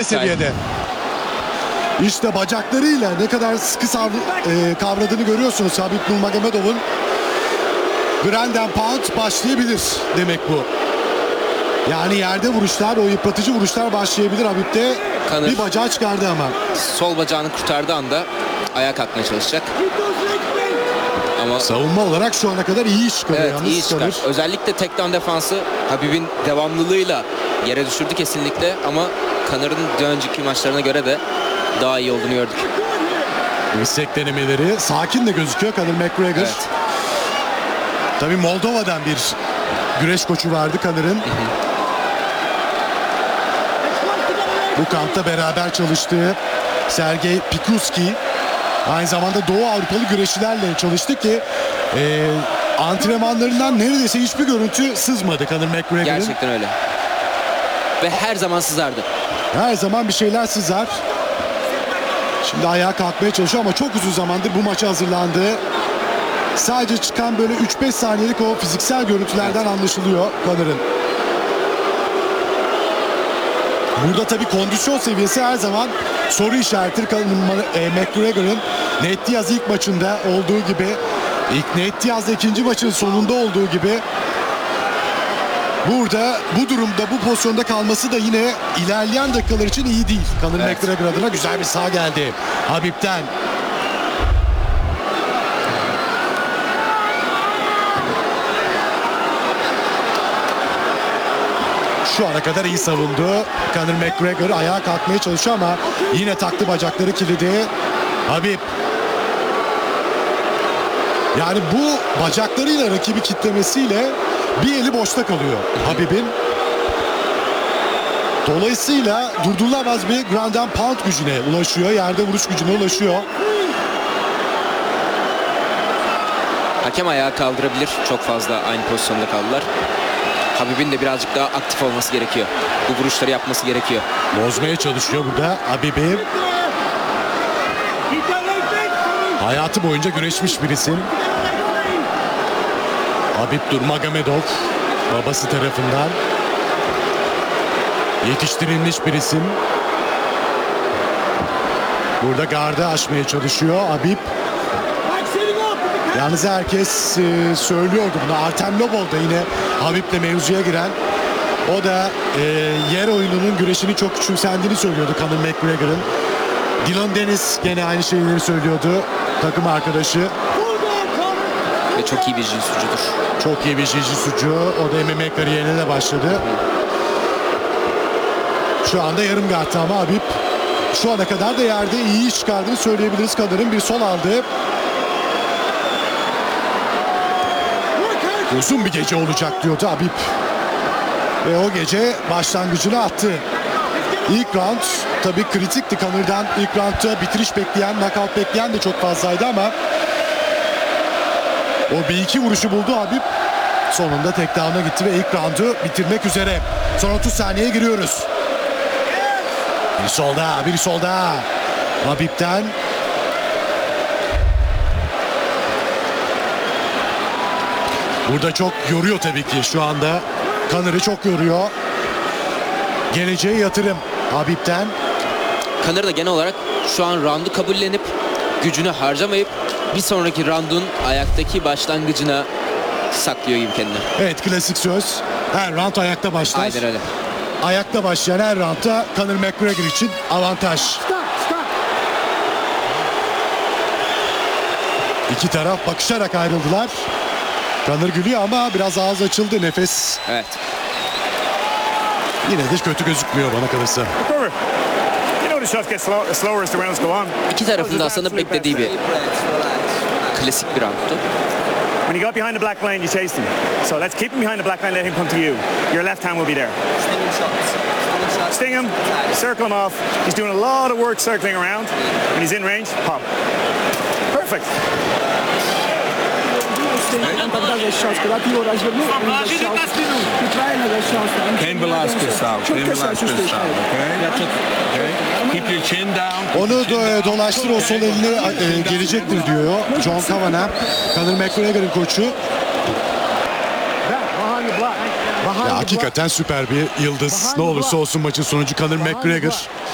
seviyede. İşte bacaklarıyla ne kadar sıkı kavradığını görüyorsunuz Habib Nurmagomedov'un. Ground and Pound başlayabilir demek bu. Yani yerde vuruşlar, o yıpratıcı vuruşlar başlayabilir Habib'de. Kanır. Bir bacağı çıkardı ama. Sol bacağını kurtardığı anda ayağa kalkmaya çalışacak. Ama Savunma olarak şu ana kadar iyi iş çıkarıyor. evet, yalnız iyi çıkar. Kanır. Özellikle takedown defansı Habib'in devamlılığıyla yere düşürdü kesinlikle ama Connor'ın önceki maçlarına göre de daha iyi olduğunu gördük. Dirsek denemeleri sakin de gözüküyor Conor McGregor. Evet. Tabii Moldova'dan bir güreş koçu vardı Conor'ın. Bu kampta beraber çalıştığı Sergey Pikuski. Aynı zamanda Doğu Avrupalı güreşçilerle çalıştı ki antrenmanlarından neredeyse hiçbir görüntü sızmadı Conor McGregor'ın. Gerçekten öyle. Ve her zaman sızardı. Her zaman bir şeyler sızar. Şimdi ayağa kalkmaya çalışıyor ama çok uzun zamandır bu maça hazırlandı. Sadece çıkan böyle 3-5 saniyelik o fiziksel görüntülerden anlaşılıyor Conor'ın. Burada tabii kondisyon seviyesi her zaman soru işaretidir. McGregor'ın Nate Diaz ilk maçında olduğu gibi, Nate Diaz'da ikinci maçın sonunda olduğu gibi burada bu durumda bu pozisyonda kalması da yine ilerleyen dakikalar için iyi değil. Conor McGregor adına güzel bir sağ geldi Habib'den. Şu ana kadar iyi savundu. Conor McGregor ayağa kalkmaya çalışıyor ama yine taktı bacakları kilidi. Habib. Yani bu bacaklarıyla rakibi kitlemesiyle bir eli boşta kalıyor Habib'in. Dolayısıyla durdurulamaz bir ground and pound gücüne ulaşıyor. Yerde vuruş gücüne ulaşıyor. Hakem ayağa kaldırabilir. Çok fazla aynı pozisyonda kaldılar. Habib'in de birazcık daha aktif olması gerekiyor. Bu vuruşları yapması gerekiyor. Bozmaya çalışıyor burada Habib'i. Hayatı boyunca güreşmiş bir isim. Habib Nurmagomedov babası tarafından yetiştirilmiş bir isim. Burada gardı aşmaya çalışıyor Habib. Yalnız herkes söylüyordu bunu. Artem Lobov da yine Habib'le mevzuya giren. O da yer oyununun güreşini çok küçümsendiğini söylüyordu Conor McGregor'ın. Dylan Dennis gene aynı şeyleri söylüyordu. Takım arkadaşı. Ve çok iyi bir jiu-jitsucudur. Çok iyi bir jiu-jitsucu. O da MMA kariyerine de başladı. Şu anda yarım gardta ama Habib şu ana kadar da yerde iyi iş çıkardığını söyleyebiliriz. Conor'ın bir sol aldı. Uzun bir gece olacak diyordu Habib. Ve o gece başlangıcını attı. İlk round tabii kritikti Conor'dan. İlk roundda bitiriş bekleyen, knockout bekleyen de çok fazlaydı ama o bir iki vuruşu buldu Habib. Sonunda takedown'a gitti ve ilk roundu bitirmek üzere. Son 30 saniyeye giriyoruz. Bir solda, bir solda. Habib'den. Burada çok yoruyor tabii ki şu anda. Conor'ı çok yoruyor. Geleceğe yatırım Habib'den. Conor da genel olarak şu an roundu kabullenip gücünü harcamayıp bir sonraki roundun ayaktaki başlangıcına saklıyor gibi kendini. Evet, klasik söz. Her round ayakta başlar. Aynen öyle. Ayakta başlayan her roundda Conor McGregor için avantaj. İki taraf bakışarak ayrıldılar. Conor gülüyor ama biraz ağız açıldı, nefes. Evet. Yine de kötü gözükmüyor bana kalırsa. İki tarafın da aslında beklediği bir klasik bir roundtu. When you got behind the black line, you chased him. So let's keep him behind the black line, let him come to you. Your left hand will be there. Sting him, circle him off. He's doing a lot of work circling around. When he's in range, pop. Perfect. Cain Velasquez style. Cain Velasquez style. Okay? Keep your chin down. Onu dolaştır, o sol elini gelecektir diyor John Kavanagh, Conor McGregor'ın koçu. Ya hakikaten süper bir yıldız. Ne olursa olsun maçın sonucu Conor McGregor.